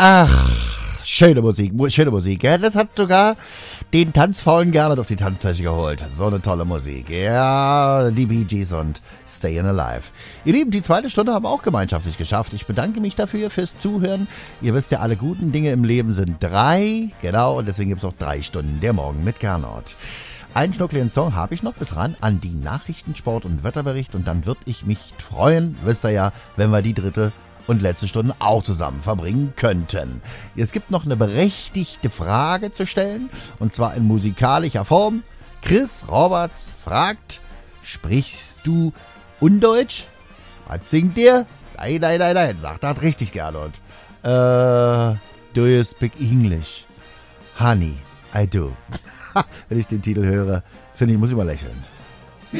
Ach, schöne Musik, schöne Musik. Ja, das hat sogar den tanzfaulen Gernot auf die Tanzfläche geholt. So eine tolle Musik. Ja, die Bee Gees und Stayin' Alive. Ihr Lieben, die zweite Stunde haben wir auch gemeinschaftlich geschafft. Ich bedanke mich dafür fürs Zuhören. Ihr wisst ja, alle guten Dinge im Leben sind 3. Genau, und deswegen gibt es auch 3 Stunden der Morgen mit Gernot. Einen schnuckligen Song habe ich noch bis ran an die Nachrichten, Sport und Wetterbericht. Und dann würde ich mich freuen, wisst ihr ja, wenn wir die dritte und letzte Stunde auch zusammen verbringen könnten. Es gibt noch eine berechtigte Frage zu stellen, und zwar in musikalischer Form. Chris Roberts fragt, sprichst du Undeutsch? Was singt der? Nein, sagt das richtig, Gernot. Do you speak English? Honey, I do. Wenn ich den Titel höre, finde ich, muss ich mal lächeln.